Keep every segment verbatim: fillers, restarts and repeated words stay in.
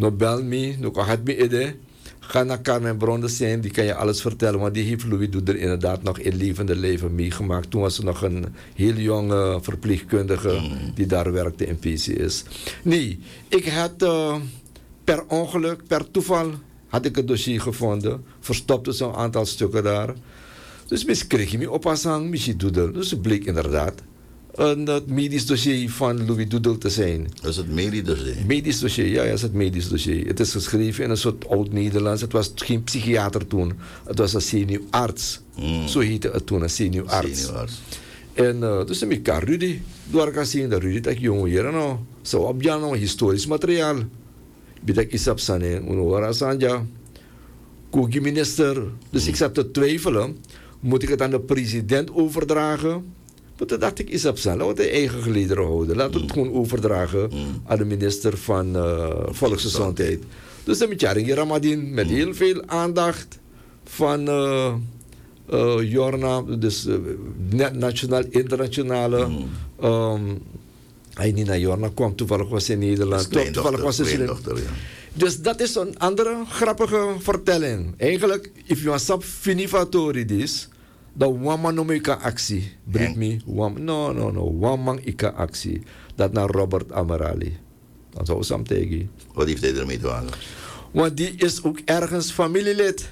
No bel me, no kan het me idee. Ga naar Carmen Brondesijn, die kan je alles vertellen. Want die heeft Louis Doeder inderdaad nog in levende leven meegemaakt. Toen was ze nog een heel jonge verpleegkundige mm. die daar werkte in P C S. Nee, ik had uh, per ongeluk, per toeval, had ik het dossier gevonden. Verstopte zo'n aantal stukken daar. Dus misschien kreeg je me oppasang, misschien Doedel. Dus het bleek inderdaad een het medisch dossier van Louis Doedel te zijn. Dat is het medisch dossier? Medisch dossier, ja, ja, dat is het medisch dossier. Het is geschreven in een soort oud-Nederlands. Het was geen psychiater toen. Het was een senioarts. Mm. Zo heette het toen, een senioarts. Senioarts. En uh, dus heb ik aan Rudy. Door kan zien dat Rudy dat jongen hier nou. Zo op Jan nou historisch materiaal. Bidak isap sane, unora sanja. Kogi minister. Dus mm. ik zat te twijfelen. Moet ik het aan de president overdragen? Maar toen dacht ik, is op zijn, laten we het eigen gelederen houden. Laten we het mm. gewoon overdragen mm. aan de minister van uh, Volksgezondheid. Dus dan met Jaring Ramadin, met mm. heel veel aandacht van uh, uh, Jorna, dus uh, net nationaal, internationale. Mm. Um, hij niet naar Jorna kwam, toevallig was hij in Nederland. To, toevallig was hij in dochter, ja. Dus dat is een andere grappige vertelling. Eigenlijk, if you want finifatori this. Dat waman no ika actie. Bring me. Wam, no, no, no. Waman ika actie. Dat naar Robert Amerali. Dan zou ze hem tegen. Wat heeft hij ermee te maken? Want die is ook ergens familielid.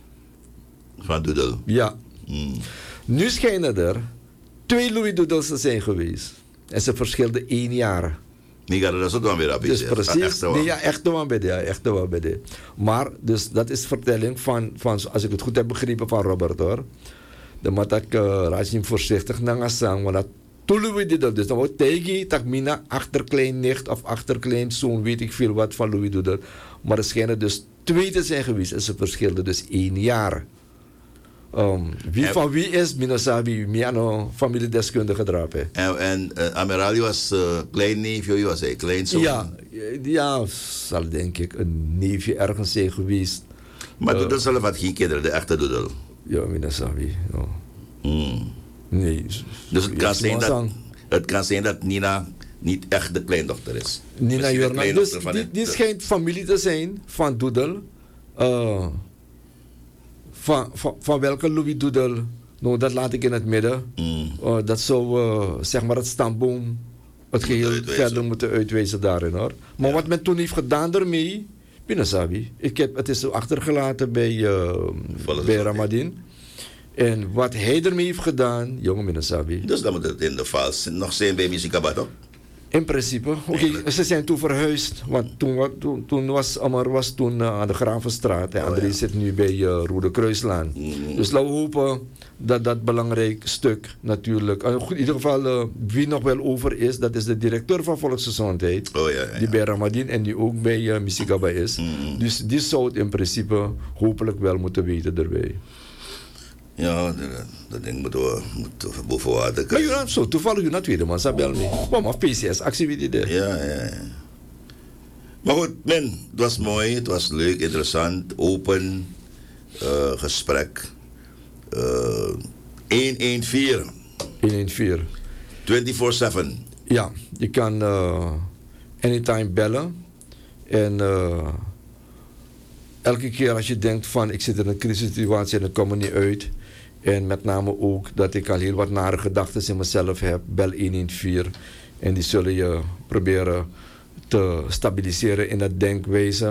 Van Doedel? Ja. Mm. Nu schijnen er twee Louis Doedels te zijn geweest. En ze verschilden één jaar. Nee, dat is ook dan weer dus precies. Nee, ja, echt wel bij de, ja, echt wel bij de. Maar, dus dat is vertelling van, van, als ik het goed heb begrepen, van Robert hoor. Dan moet ik uh, rajim voorzichtig naar gaan, want dat toelen we dit. Dus dan wordt tegen dat mina achterkleinnicht of achterkleinzoon, weet ik veel wat van Louis Doeder. Maar er schijnen dus twee te zijn geweest en ze verschilden dus één jaar. Um, wie en, van wie is Minasabi, Miano, familiedeskundige drapen? En, en uh, Amerali was uh, kleinneefje, was hij kleinzoon? Ja, ja, zal denk ik een neefje ergens zijn geweest. Maar uh, Doedel zelf had geen kinderen, de echte Doedel? Ja, Minasabi. No. Mm. Nee. Dus het kan, zijn dat, het kan zijn dat Nina niet echt de kleindochter is. Nina Jorna. Dus die, die, die schijnt familie te zijn van Doedel. Uh, van, van, van welke Louis Doedel? Nou, dat laat ik in het midden. Mm. Uh, dat zou uh, zeg maar het stamboom het geheel verder moeten uitwijzen daarin hoor. Maar ja. Wat men toen heeft gedaan ermee. Binasabi. Ik heb het is zo achtergelaten bij, uh, bij Ramadin. En wat hij ermee heeft gedaan, jongen Binasabi. Dus dan moet het in de val nog zijn bij Misikaba toch? In principe. Oké, okay, ze zijn toen verhuisd. Want toen, toen, toen was Amar was toen uh, aan de Gravenstraat. En oh, André ja. zit nu bij uh, Rode Kruislaan. Mm. Dus laten we hopen dat dat belangrijk stuk natuurlijk. Uh, goed, in ieder geval, uh, wie nog wel over is, dat is de directeur van Volksgezondheid. Oh, ja, ja, ja. Die bij Ramadin en die ook bij uh, Misigaba is. Mm. Dus die zou het in principe hopelijk wel moeten weten erbij. Ja, dat, dat ding moeten we, moeten we boven water komen. Maar je hebt zo toevallig je naar tweede man, Sabel mee. Kom maar, P C S, actie wie die Ja, ja, ja. Maar goed, men, het was mooi, het was leuk, interessant, open, uh, gesprek. Uh, honderdveertien. honderdveertien. vierentwintig zeven. Ja, je kan uh, anytime bellen. En uh, elke keer als je denkt van ik zit in een crisissituatie en ik kom er niet uit. En met name ook dat ik al heel wat nare gedachten in mezelf heb. Bel honderdveertien. En die zullen je proberen te stabiliseren in dat denkwijze.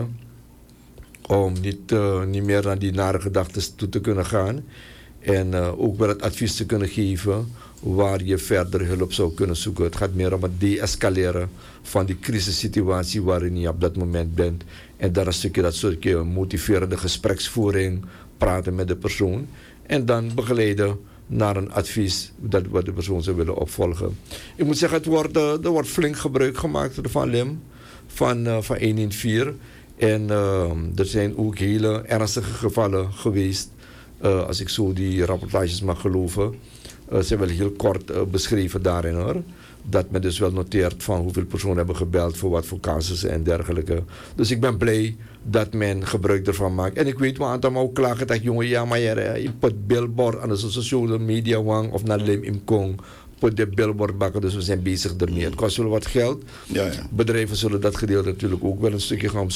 Om niet, uh, niet meer naar die nare gedachten toe te kunnen gaan. En uh, ook wel het advies te kunnen geven waar je verder hulp zou kunnen zoeken. Het gaat meer om het de-escaleren van die crisissituatie waarin je op dat moment bent. En dan een stukje dat stukje motiverende gespreksvoering, praten met de persoon. En dan begeleiden naar een advies dat wat de persoon zou willen opvolgen. Ik moet zeggen, het wordt, uh, er wordt flink gebruik gemaakt van Lim, van, uh, van honderdveertien. En uh, er zijn ook hele ernstige gevallen geweest. Uh, als ik zo die rapportages mag geloven. Uh, ze zijn wel heel kort uh, beschreven daarin hoor. Dat men dus wel noteert van hoeveel personen hebben gebeld voor wat voor casussen en dergelijke. Dus ik ben blij dat men gebruik ervan maakt. En ik weet wel aantal ook klagen dat jongen, ja maar je uh, put billboard aan de sociale media wang of naar Lim in Kong. Put de billboard bakken, dus we zijn bezig ermee. Het kost wel wat geld. Ja, ja. Bedrijven zullen dat gedeelte natuurlijk ook wel een stukje gaan